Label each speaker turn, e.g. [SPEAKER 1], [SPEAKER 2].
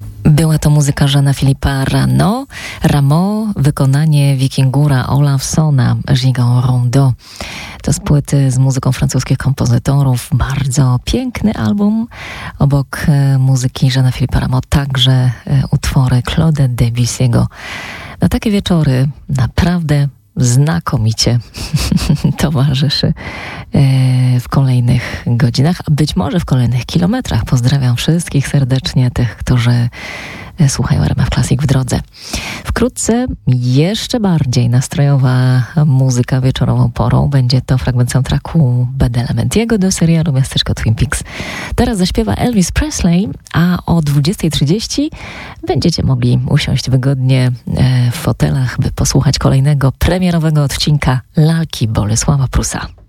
[SPEAKER 1] Była to muzyka Jeana-Philippa Rameau, wykonanie wikingura Olafsona, Gigan Rondeau. To z płyty z muzyką francuskich kompozytorów. Bardzo piękny album. Obok muzyki Jeana-Philippa Rameau także utwory Claude'a Debussy'ego. Na takie wieczory naprawdę znakomicie towarzyszy w kolejnych godzinach, a być może w kolejnych kilometrach. Pozdrawiam wszystkich serdecznie, tych, którzy słuchają RMF Classic w drodze. Wkrótce jeszcze bardziej nastrojowa muzyka wieczorową porą. Będzie to fragment soundtracku Badalamentiego do serialu Miasteczko Twin Peaks. Teraz zaśpiewa Elvis Presley, a o 20:30 będziecie mogli usiąść wygodnie w fotelach, by posłuchać kolejnego premierowego odcinka Lalki Bolesława Prusa.